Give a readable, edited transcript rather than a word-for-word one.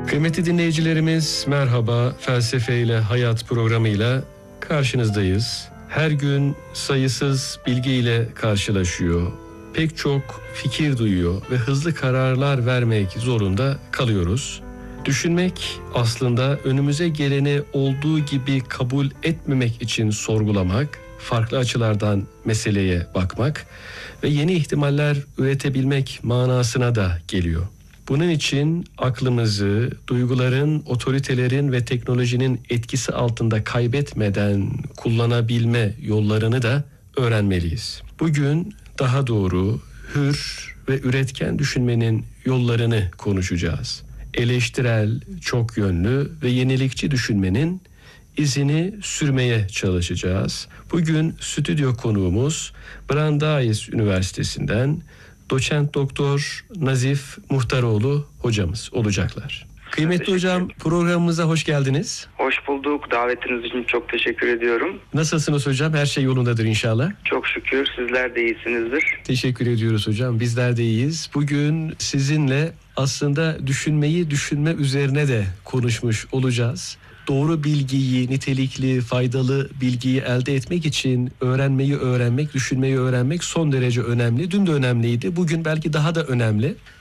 Kıymetli dinleyicilerimiz, merhaba. Felsefe ile Hayat programıyla karşınızdayız. Her gün sayısız bilgiyle karşılaşıyor. Pek çok fikir duyuyor ve hızlı kararlar vermek zorunda kalıyoruz. Düşünmek aslında önümüze geleni olduğu gibi kabul etmemek için sorgulamak, farklı açılardan meseleye bakmak ve yeni ihtimaller üretebilmek manasına da geliyor. Bunun için aklımızı duyguların, otoritelerin ve teknolojinin etkisi altında kaybetmeden kullanabilme yollarını da öğrenmeliyiz. Bugün daha doğru, hür ve üretken düşünmenin yollarını konuşacağız. Eleştirel, çok yönlü ve yenilikçi düşünmenin izini sürmeye çalışacağız. Bugün stüdyo konuğumuz Brandeis Üniversitesi'nden Doçent Doktor Nazif Muhtaroğlu hocamız olacaklar. Kıymetli hocam, programımıza hoş geldiniz. Hoş bulduk. Davetiniz için çok teşekkür ediyorum. Nasılsınız hocam? Her şey yolundadır inşallah. Çok şükür. Sizler de iyisinizdir. Teşekkür ediyoruz hocam. Bizler de iyiyiz. Bugün sizinle aslında düşünme üzerine de konuşmuş olacağız. Doğru bilgiyi, nitelikli, faydalı bilgiyi elde etmek için öğrenmeyi öğrenmek, düşünmeyi öğrenmek son derece önemli. Dün de önemliydi. Bugün belki daha da önemli.